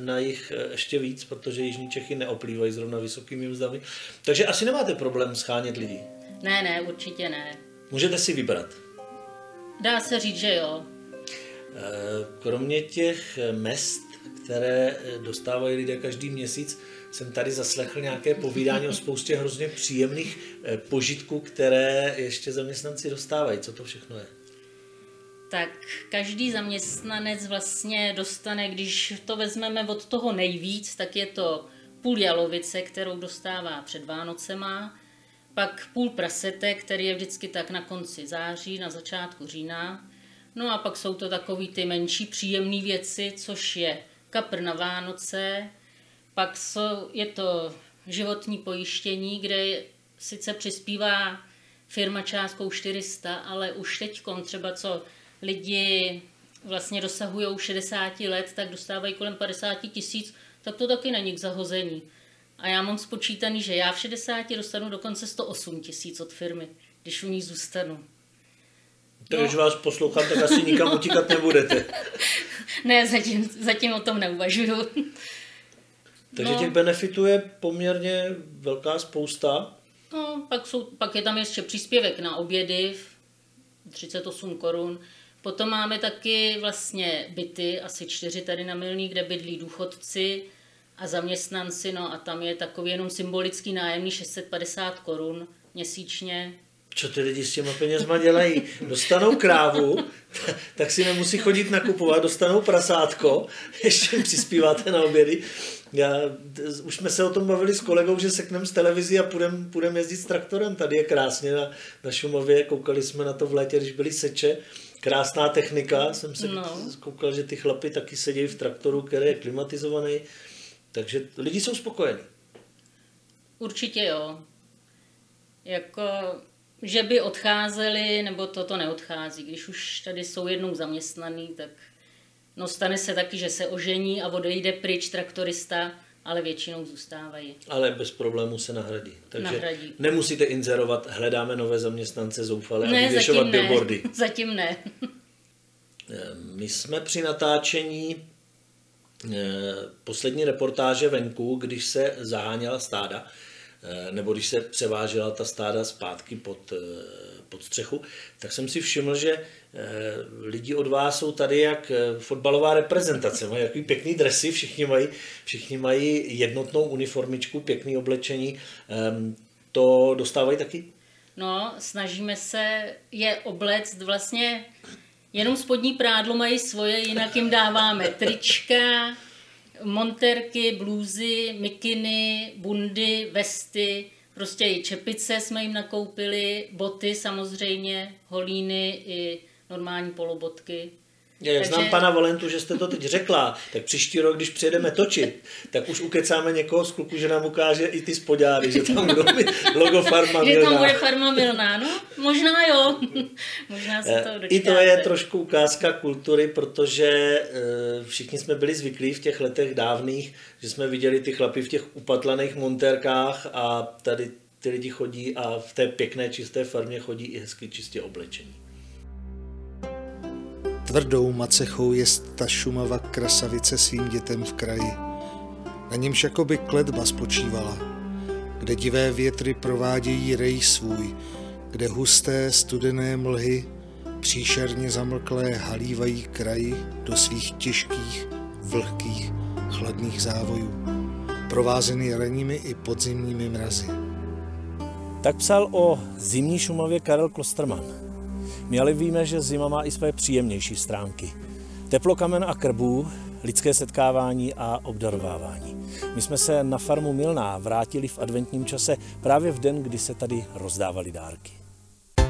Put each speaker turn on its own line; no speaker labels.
na jih ještě víc, protože jižní Čechy neoplývají zrovna vysokými mzdami. Takže asi nemáte problém schánět lidi.
Ne, určitě ne.
Můžete si vybrat.
Dá se říct, že jo.
Kromě těch mezd, které dostávají lidé každý měsíc, jsem tady zaslechl nějaké povídání o spoustě hrozně příjemných požitků, které ještě zaměstnanci dostávají. Co to všechno je?
Tak každý zaměstnanec vlastně dostane, když to vezmeme od toho nejvíc, tak je to půl jalovice, kterou dostává před Vánocema, pak půl prasete, který je vždycky tak na konci září, na začátku října. No a pak jsou to takový ty menší příjemné věci, což je kapr na Vánoce, pak je to životní pojištění, kde sice přispívá firma částkou 400, ale už teďkom třeba co lidi vlastně dosahují 60 let, tak dostávají kolem 50 000, tak to taky není k zahození. A já mám spočítaný, že já v 60 dostanu dokonce 108 000 od firmy, když u ní zůstanu.
Když vás poslouchám, tak asi nikam utíkat nebudete.
Ne, zatím o tom neuvažuju.
Takže těch benefitů je poměrně velká spousta.
No, pak je tam ještě příspěvek na obědy, 38 korun. Potom máme taky vlastně byty, asi 4 tady na Milný, kde bydlí důchodci a zaměstnanci, no a tam je takový jenom symbolický nájemný 650 korun měsíčně.
Co ty lidi s těma penězma dělají? Dostanou krávu, tak si nemusí chodit nakupovat, dostanou prasátko, ještě jim přispíváte na obědy. Už jsme se o tom bavili s kolegou, že sekneme z televizi a půjdem jezdit s traktorem. Tady je krásně na Šumavě, koukali jsme na to v létě, když byly seče. Krásná technika, jsem se koukal, že ty chlapy taky sedějí v traktoru, který je klimatizovaný. Takže lidi jsou spokojení.
Určitě jo. Jako, že by odcházeli, nebo toto neodchází. Když už tady jsou jednou zaměstnaný, tak no stane se taky, že se ožení a odejde pryč traktorista, ale většinou zůstávají.
Ale bez problémů se nahradí. Takže nemusíte inzerovat, hledáme nové zaměstnance zoufale a vyvěšovat billboardy.
Zatím ne.
My jsme při natáčení poslední reportáže venku, když se zaháněla stáda, nebo když se převážela ta stáda zpátky pod střechu, tak jsem si všiml, že lidi od vás jsou tady jak fotbalová reprezentace. Mají takový pěkný dresy, všichni mají jednotnou uniformičku, pěkný oblečení. To dostávají taky?
No, snažíme se je obléct vlastně, jenom spodní prádlo mají svoje, jinak jim dáváme trička, monterky, blůzy, mikiny, bundy, vesty, prostě i čepice jsme jim nakoupili, boty samozřejmě, holíny i normální polobotky.
Jak znám pana Valentu, že jste to teď řekla, tak příští rok, když přijedeme točit, tak už ukecáme někoho z kluku, že nám ukáže i ty spodňáry, že tam budou logo Farma Milná.
Že tam bude Farma Milná, no možná jo, možná se to dočkáte.
I to je trošku ukázka kultury, protože všichni jsme byli zvyklí v těch letech dávných, že jsme viděli ty chlapy v těch upatlaných montérkách a tady ty lidi chodí a v té pěkné čisté farmě chodí i hezky čistě oblečení.
Tvrdou macechou jest ta Šumava krasavice svým dětem v kraji. Na němž jakoby kletba spočívala, kde divé větry provádějí rej svůj, kde husté studené mlhy příšerně zamlklé halívají kraji do svých těžkých, vlhkých, chladných závojů, provázeny ranními i podzimními mrazy.
Tak psal o zimní Šumavě Karel Klosterman. My ale víme, že zima má i své příjemnější stránky. Teplo kamen a krbů, lidské setkávání a obdarovávání. My jsme se na farmu Milná vrátili v adventním čase právě v den, kdy se tady rozdávaly dárky.